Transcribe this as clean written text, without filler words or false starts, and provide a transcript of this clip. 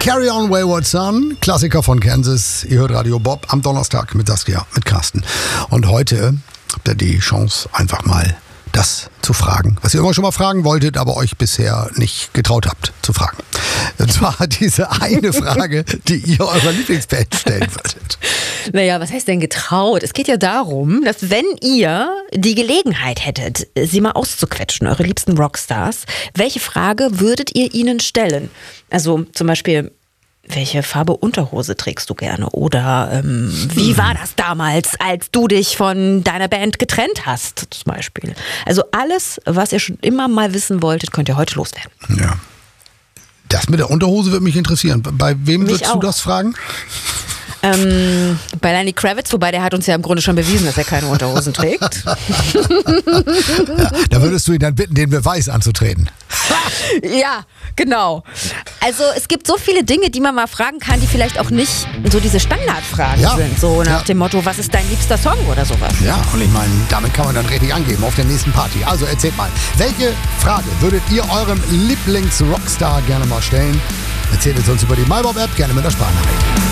Carry On Wayward Son, Klassiker von Kansas. Ihr hört Radio Bob am Donnerstag mit Saskia, mit Carsten. Und heute habt ihr die Chance, einfach mal das zu fragen, was ihr immer schon mal fragen wolltet, aber euch bisher nicht getraut habt zu fragen. Und zwar diese eine Frage, die ihr eurer Lieblingsband stellen würdet. Naja, was heißt denn getraut? Es geht ja darum, dass wenn ihr die Gelegenheit hättet, sie mal auszuquetschen, eure liebsten Rockstars, welche Frage würdet ihr ihnen stellen? Also zum Beispiel, welche Farbe Unterhose trägst du gerne? Oder wie war das damals, als du dich von deiner Band getrennt hast, zum Beispiel? Also alles, was ihr schon immer mal wissen wolltet, könnt ihr heute loswerden. Ja. Das mit der Unterhose würde mich interessieren. Bei wem würdest du das fragen? Bei Lenny Kravitz, wobei der hat uns ja im Grunde schon bewiesen, dass er keine Unterhosen trägt. Ja, da würdest du ihn dann bitten, den Beweis anzutreten. Ja, genau. Also es gibt so viele Dinge, die man mal fragen kann, die vielleicht auch nicht so diese Standardfragen sind. So nach dem Motto, was ist dein liebster Song oder sowas. Ja, und ich meine, damit kann man dann richtig angeben auf der nächsten Party. Also erzählt mal, welche Frage würdet ihr eurem Lieblings-Rockstar gerne mal stellen? Erzählt es uns über die MyBob-App, gerne mit der Sprachnachricht.